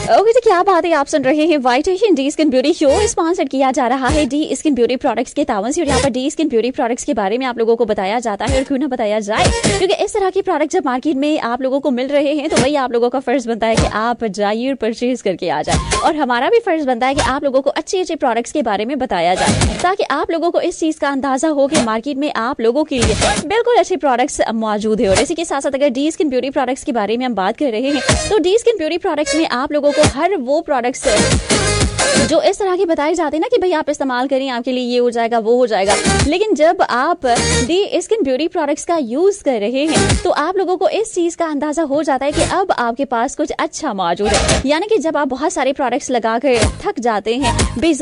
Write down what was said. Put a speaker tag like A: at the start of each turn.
A: Okay तो क्या बात है, आप सुन रहे हैं white Asian D skin beauty show, sponsored किया जा रहा है डी स्किन ब्यूटी प्रोडक्ट्स के तावन से। और यहाँ पर डी स्किन ब्यूटी प्रोडक्ट्स के बारे में आप लोगों को बताया जाता है, और क्यों ना बताया जाए, क्योंकि इस तरह के प्रोडक्ट जब मार्केट में आप लोगों को मिल रहे हैं तो वही आप लोगों का फर्ज बनता है कि आप जाइए और परचेज करके आ जाए। और हमारा भी फर्ज बनता है कि आप लोगों को अच्छे अच्छे प्रोडक्ट्स के बारे में बताया जाए, ताकि आप लोगों को इस चीज का अंदाजा हो कि मार्केट में आप लोगों के लिए बिल्कुल अच्छे प्रोडक्ट्स मौजूद है। और इसी के साथ साथ अगर डी स्किन ब्यूटी प्रोडक्ट्स के बारे में हम बात कर रहे हैं तो डी स्किन ब्यूटी प्रोडक्ट्स में आप लोगों को हर वो प्रोडक्ट्स जो इस तरह के बताए जाते हैं ना कि भाई आप इस्तेमाल करें, आपके लिए ये हो जाएगा वो हो जाएगा, लेकिन जब आप डी स्किन ब्यूटी प्रोडक्ट्स का यूज कर रहे हैं तो आप लोगों को इस चीज का अंदाजा हो जाता है कि अब आपके पास कुछ अच्छा मौजूद है। यानी कि जब आप बहुत सारे प्रोडक्ट्स लगा कर थक जाते हैं,